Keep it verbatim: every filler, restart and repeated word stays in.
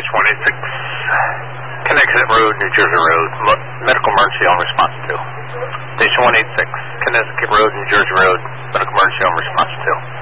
Station one eight six, Connecticut Road, New Jersey Road, Mo- medical emergency on response to. Station one eight six, Connecticut Road, New Jersey Road, medical emergency on response to.